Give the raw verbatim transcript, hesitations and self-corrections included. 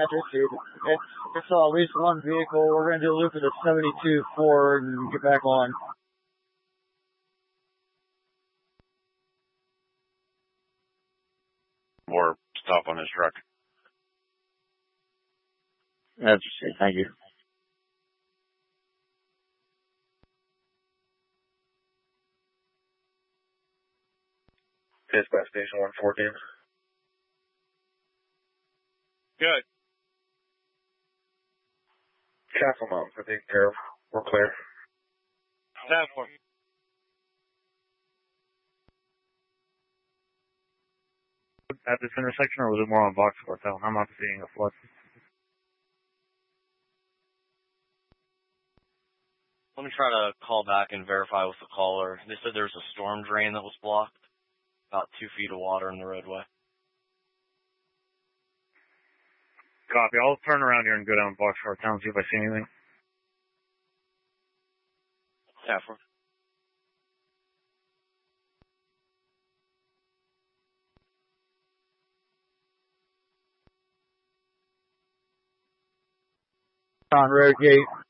dude. It's, it's uh, at least one vehicle. We're going to do a loop of the seventy-two Ford and get back on. Or stop on his truck. That's it. Thank you. Dispatch station one fourteen. Good. Castle Mountain for taken care of. We're clear. That one. At this intersection, or was it more on Box Cartel? I'm not seeing a flood. Let me try to call back and verify with the caller. They said there was a storm drain that was blocked. About two feet of water in the roadway. Copy. I'll turn around here and go down Box Cartel and see if I see anything. Yeah, for On road gate.